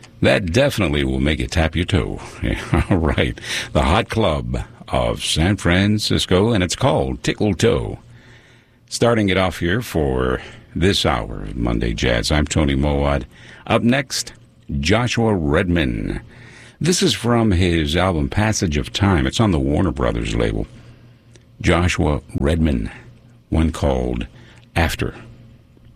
That definitely will make it tap your toe. Yeah, all right. The Hot Club of San Francisco, and it's called Tickle Toe. Starting it off here for this hour of Monday Jazz, I'm Tony Mowat. Up next, Joshua Redman. This is from his album Passage of Time. It's on the Warner Brothers label. Joshua Redman, one called After.